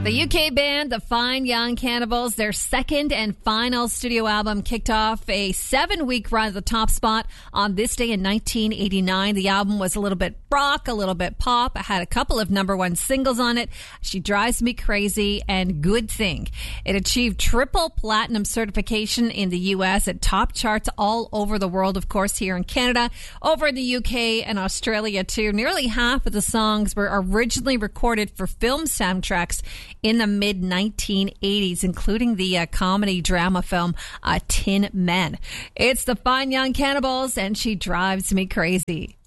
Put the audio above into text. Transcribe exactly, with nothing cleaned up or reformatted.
The U K band, the Fine Young Cannibals, their second and final studio album kicked off a seven-week run at the top spot on this day in nineteen eighty-nine. The album was a little bit rock, a little bit pop. It had a couple of number one singles on it, She Drives Me Crazy and Good Thing. It achieved triple platinum certification in the U S at top charts all over the world, of course, here in Canada, over in the U K and Australia, too. Nearly half of the songs were originally recorded for film soundtracks in the mid nineteen eighties, including the uh, comedy drama film uh, Tin Men. It's the Fine Young Cannibals and She Drives Me Crazy.